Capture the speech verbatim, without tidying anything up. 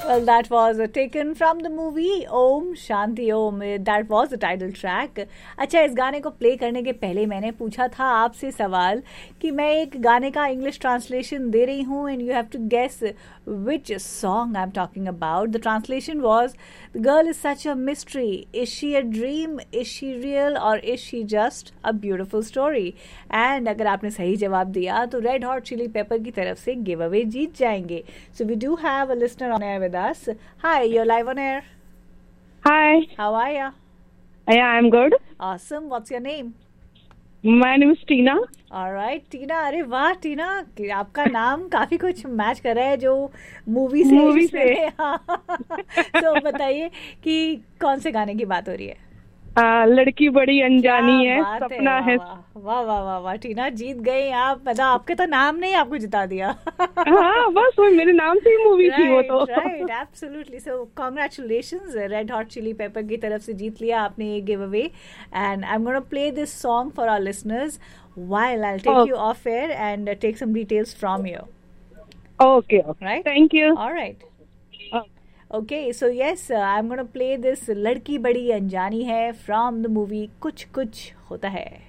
Well, that was uh, taken from the movie Om Shanti Om. That was the title track. अच्छा, इस गाने को play करने के पहले मैंने पूछा था आपसे सवाल कि मैं एक गाने का इंग्लिश ट्रांसलेशन दे रही हूँ and you have to guess which song I'm talking about. The translation was, the girl is such a mystery. Is she a dream? Is she real? Or is she just a beautiful story? And अगर आपने सही जवाब दिया तो Red Hot Chili Pepper की तरफ से give away जीत जाएंगे. So we do have a listener on air with us. Hi, you're live on air. Hi. How are ya? Yeah, I'm good. Awesome. What's your name? My name is Tina. Alright, टीना. अरे वाह टीना, आपका नाम काफी कुछ match कर रहा है जो मूवी से मूवी से हाँ. तो बताइए कि कौन से गाने की बात हो रही है. आ, लड़की बड़ी अनजानी है, सपना है. वाह वाह वाह वाह टीना, जीत गई आप. मतलब आपके तो नाम नहीं, आपको जिता दिया. हाँ, बस वो मेरे नाम से ही मूवी थी वो तो. Right, absolutely. सो congratulations, red hot chilli paper की तरफ से जीत लिया आपने ये give away. And I am gonna play this song for our listeners while I'll take okay. you off air and uh, take some details from you. Okay, okay. Right? Thank you. All right. Okay, so yes, uh, I'm going to play this लड़की बड़ी अनजानी है from the movie कुछ कुछ होता है.